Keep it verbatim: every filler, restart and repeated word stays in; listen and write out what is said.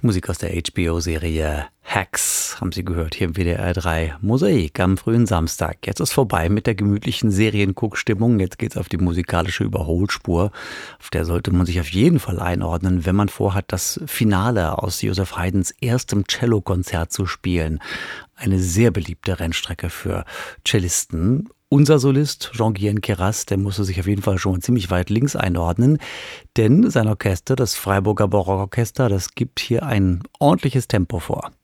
Musik aus der H B O-Serie Hacks haben Sie gehört, hier im W D R drei Mosaik am frühen Samstag. Jetzt ist vorbei mit der gemütlichen Serienguckstimmung. Jetzt geht's auf die musikalische Überholspur. Auf der sollte man sich auf jeden Fall einordnen, wenn man vorhat, das Finale aus Joseph Haydns erstem Cellokonzert zu spielen. Eine sehr beliebte Rennstrecke für Cellisten. Unser Solist, Jean-Guyen Queyras, der musste sich auf jeden Fall schon ziemlich weit links einordnen, denn sein Orchester, das Freiburger Barockorchester, das gibt hier ein ordentliches Tempo vor.